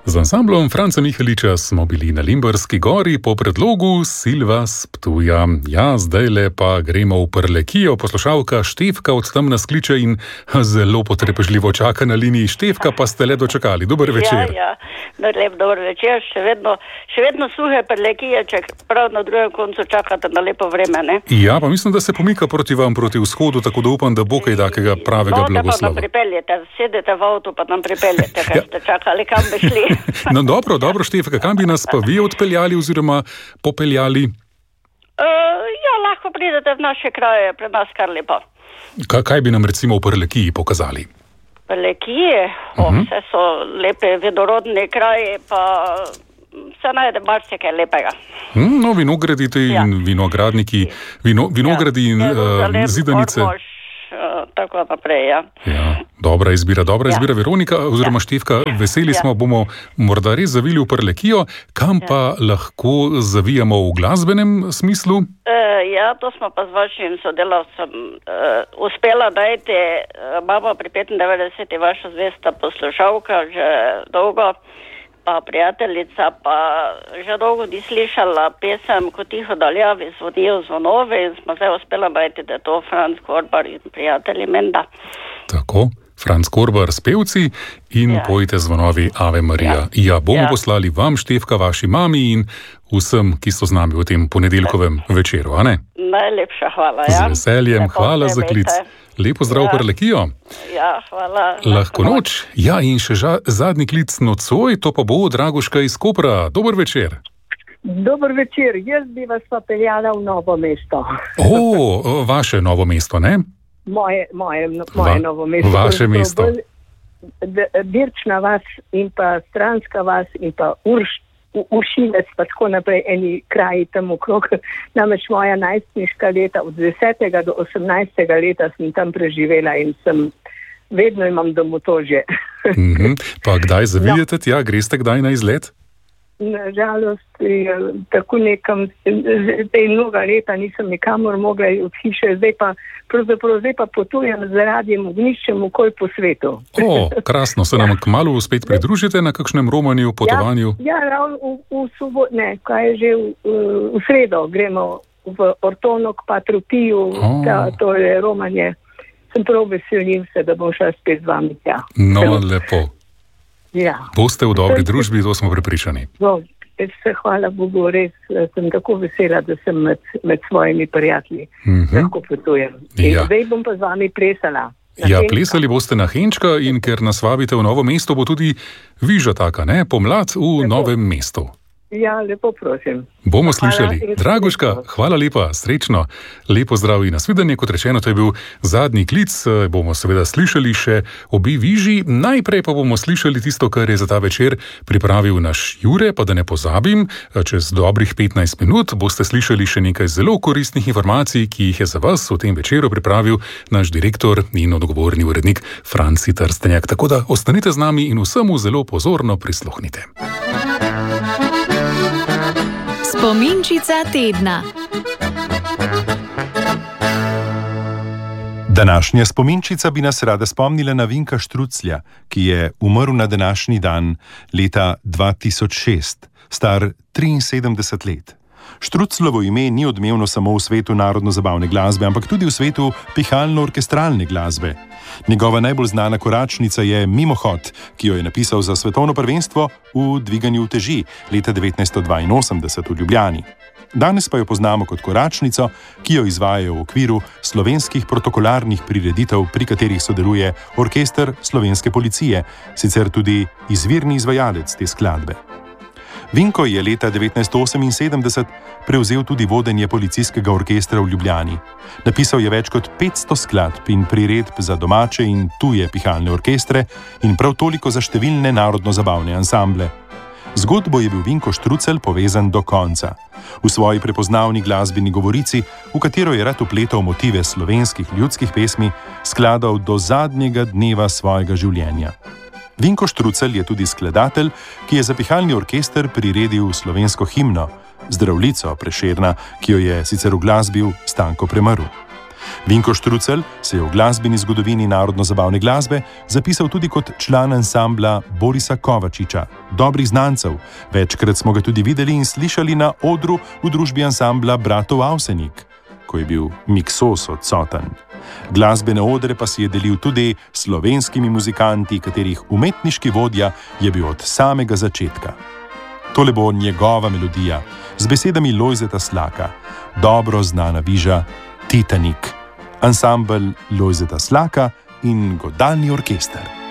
Z ansamblom Franca Miheliča smo bili na Limberski gori po predlogu Silva s Ptuja. Ja, zdajle pa gremo v Prlekijo. Poslušalka Štefka od tam nas kliče in zelo potrpežljivo čaka na liniji. Štefka, pa ste le dočakali. Dober večer. Ja, lep dober večer. Še vedno suhe Prlekije, če prav na drugem koncu čakate na lepo vreme, ne? Ja, pa mislim, da se pomika proti vam, proti vzhodu, tako da upam, da bo kaj takega pravega blagoslova. Pa nam pripeljete, sedete v avtu, pa nam pripeljete, kaj ste čakali, kam bi šli. No, dobro, Štefka, kam bi nas pa vi odpeljali oziroma popeljali? Ja, lahko pridete v naše kraje, pri nas kar lepo. Kaj bi nam recimo v Prlekiji pokazali? Prlekije? Vse so lepe, vedorodne kraje, pa se najde marsikaj lepega. No, vinogradite in vinogradniki, vinogradi in zidanice. Tako naprej, ja. Ja, dobra izbira, Veronika, oziroma Štefka, veseli smo, bomo morda res zavili v Prlekijo, kam pa lahko zavijamo v glasbenem smislu? Ja, to smo pa z vašim sodelavcem uspela najti, imamo pri 95. vaša zvesta poslušalka že dolgo, pa prijateljica, pa že dolgo ni slišala pesem Ko tiho daljavi zvonijo zvonovi in smo zdaj uspela najti, da je to Franc Korbar in prijatelji menda. Tako, Franc Korbar s pevci in pojte zvonovi Ave Marija. Ja, bomo poslali vam, Štefka, vaši mami in vsem, ki so z nami v tem ponedeljkovem večeru, a ne? Najlepša hvala, Z veseljem, hvala za klic. Lepo zdrav Prlekijo. Ja, hvala. Lahko noč. Ja, in še zadnji klic nocoj, to pa bo Dragoška iz Kopra. Dober večer. Dober večer, jaz bi vas pa peljala v Novo mesto. Vaše Novo mesto, ne? Moje Novo mesto. Vaše mesto. Dirčna vas in pa Stranska vas in pa Uršinec, pa tako naprej, eni kraji tam okrog. Namreč moja najstniška leta, od 10. do 18. leta sem tam preživela in vedno imam domotožje. Pa kdaj zavijete tja, greste kdaj na izlet? Nažalost, tako nekam, zdaj mnoga leta nisem nikamor mogla od hiše, zdaj pa potujem z Radiem Ognjiščem okoli po svetu. Krasno, se nam kmalu spet pridružite na kakšnem romanju, potovanju? Ja, ravno v sredo gremo v Ortonok, pa Trupiju, to je romanje. Sem prav veselim se, da bom šla spet z vami tja. No, lepo. Ja. Boste v dobri družbi, to smo prepričani. Hvala Bogu, res sem tako vesela, da sem med svojimi prijatelji. Lahko potujem. Zdaj bom pa z vami plesala. Ja, plesali boste na Henčka in ker nas vabite v Novo mesto, bo tudi viža taka, ne? Pomlad v Novem mestu. Ja, lepo prosim. Bomo slišali. Dragoška, hvala lepa, srečno. Lepo zdrav in nasvidenje. Kot rečeno, to je bil zadnji klic. Bomo seveda slišali še obi viži. Najprej pa bomo slišali tisto, kar je za ta večer pripravil naš Jure, pa da ne pozabim, čez dobrih 15 minut boste slišali še nekaj zelo koristnih informacij, ki jih je za vas v tem večeru pripravil naš direktor in odgovorni urednik Franci Trstenjak. Tako da ostanite z nami in vsemu zelo pozorno prisluhnite. Spominčica tedna. Današnja spominčica bi nas rada spomnila na Vinka Štruclja, ki je umrl na današnji dan leta 2006, star 73 let. Štruclovo ime ni odmevno samo v svetu narodno-zabavne glasbe, ampak tudi v svetu pihalno-orkestralne glasbe. Njegova najbolj znana koračnica je Mimohod, ki jo je napisal za svetovno prvenstvo v dviganju uteži leta 1982 v Ljubljani. Danes pa jo poznamo kot koračnico, ki jo izvajajo v okviru slovenskih protokolarnih prireditev, pri katerih sodeluje orkester Slovenske policije, sicer tudi izvirni izvajalec te skladbe. Vinko je leta 1978 prevzel tudi vodenje policijskega orkestra v Ljubljani. Napisal je več kot 500 skladb in priredb za domače in tuje pihalne orkestre in prav toliko za številne narodno-zabavne ansamble. Zgodbo je bil Vinko Štrucelj povezan do konca. V svoji prepoznavni glasbeni govorici, v katero je rad vpletal motive slovenskih ljudskih pesmi, skladal do zadnjega dneva svojega življenja. Vinko Štrucelj je tudi skladatelj, ki je za pihalni orkester priredil slovensko himno, Zdravljico Prešerna, ki jo je sicer uglasbil Stanko Premaru. Vinko Štrucelj se je v glasbeni zgodovini narodno-zabavne glasbe zapisal tudi kot član ansambla Borisa Kovačiča. dobrih znancev. Večkrat smo ga tudi videli in slišali na odru v družbi ansambla Bratov Avsenik, ko je bil Miksos odsoten. Glasbene odre pa si je delil tudi s slovenskimi muzikanti, katerih umetniški vodja je bil od samega začetka. Tole bo njegova melodija z besedami Lojzeta Slaka, dobro znana viža Titanik, ansambel Lojzeta Slaka in godalni orkester.